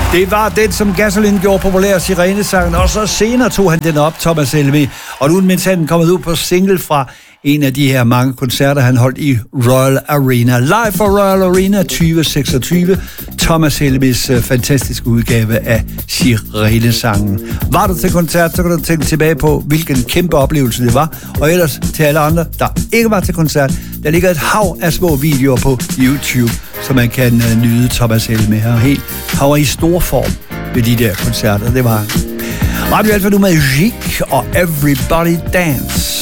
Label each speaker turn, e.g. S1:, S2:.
S1: Det var den, som Gasolin gjorde populær, Sirenesangen, og så senere tog han den op, Thomas Helmig. Og nu er den kommet ud på single fra en af de her mange koncerter, han holdt i Royal Arena. Live for Royal Arena 2026. Thomas Helmigs fantastiske udgave af Sirenesangen. Var du til koncert, så kan du tænke tilbage på, hvilken kæmpe oplevelse det var. Og ellers til alle andre, der ikke var til koncert, der ligger et hav af små videoer på YouTube, så man kan nyde Thomas Helmig her helt. Han var i stor form ved de der koncerter, det var han. Radio Alfa nu med Magic og Everybody Dance.